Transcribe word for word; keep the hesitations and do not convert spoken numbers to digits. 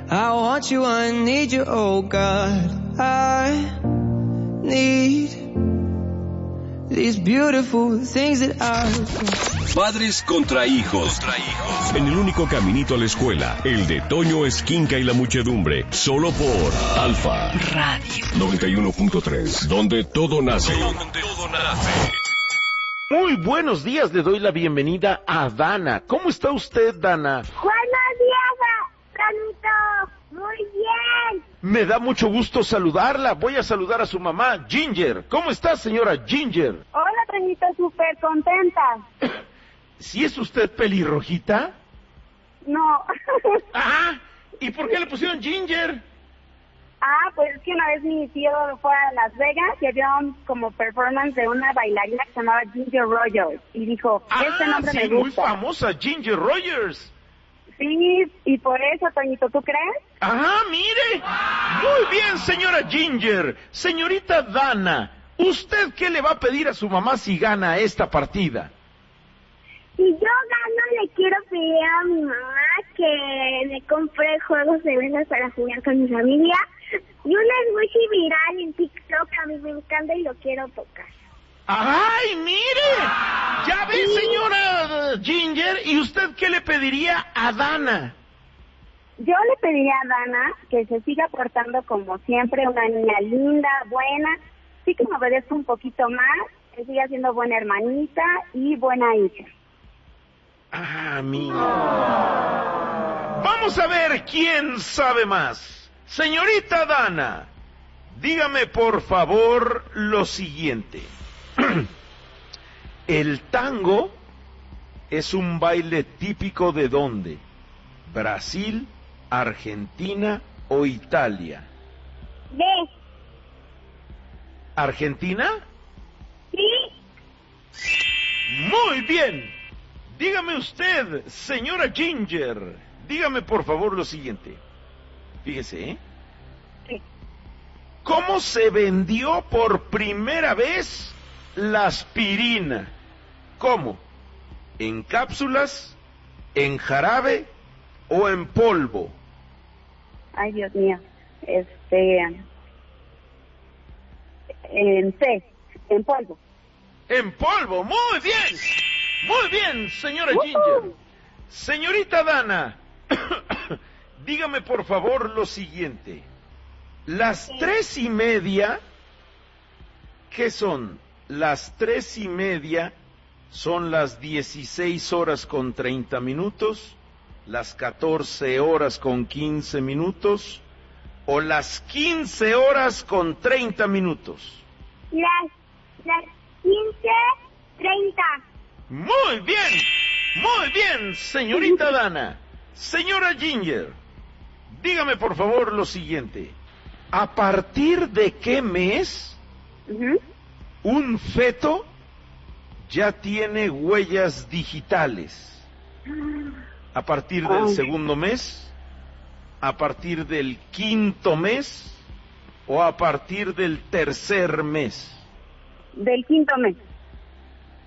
I want you, I need you, oh God. I need these beautiful things that I... Padres contra hijos. contra hijos. En el único caminito a la escuela, el de Toño Esquinca y la muchedumbre. Solo por Alfa Radio noventa y uno punto tres, donde todo nace. Donde todo nace. Muy buenos días, le doy la bienvenida a Dana. ¿Cómo está usted, Dana? Buenos días, Toñito. Muy bien. Me da mucho gusto saludarla. Voy a saludar a su mamá, Ginger. ¿Cómo está, señora Ginger? Hola, Toñito, súper contenta. ¿Sí es usted pelirrojita? No. Ah, ¿y por qué le pusieron Ginger? Ah, pues es que una vez mi tío fue a Las Vegas y había un como performance de una bailarina que se llamaba Ginger Rogers. Y dijo, este ah, nombre sí, me gusta. muy famosa, Ginger Rogers. Sí, y por eso, Toñito, ¿tú crees? Ajá, mire. Muy bien, señora Ginger. Señorita Dana, ¿usted qué le va a pedir a su mamá si gana esta partida? Si yo gano, le quiero pedir a mi mamá que me compre juegos de mesa para jugar con mi familia. Y un squishy viral en TikTok, a mí me encanta y lo quiero tocar. ¡Ay, mire! Ya ve, sí, señora Ginger, ¿y usted qué le pediría a Dana? Yo le pediría a Dana que se siga portando como siempre, una niña linda, buena, sí que me obedezca un poquito más, que siga siendo buena hermanita y buena hija. Ah, mira. Vamos a ver quién sabe más. Señorita Dana, dígame por favor lo siguiente. ¿El tango es un baile típico de dónde? ¿Brasil, Argentina o Italia? ¿De? ¿Argentina? Sí. Muy bien. Dígame usted, señora Ginger, dígame por favor lo siguiente. Fíjese, ¿eh? Sí. ¿Cómo se vendió por primera vez la aspirina? ¿Cómo? ¿En cápsulas, en jarabe o en polvo? Ay, Dios mío. Este... En té, en polvo. En polvo, muy bien. Muy bien, señora Uh-huh. Ginger. Señorita Dana, dígame por favor lo siguiente. Las Sí. tres y media, ¿qué son? Las tres y media son las dieciséis horas con treinta minutos, las catorce horas con quince minutos, o las quince horas con treinta minutos. Las, las quince, treinta. Muy bien, muy bien, señorita Dana. Señora Ginger, dígame por favor lo siguiente. ¿A partir de qué mes Uh-huh. un feto ya tiene huellas digitales? ¿A partir del Ay. segundo mes? ¿A partir del quinto mes? ¿O a partir del tercer mes? Del quinto mes.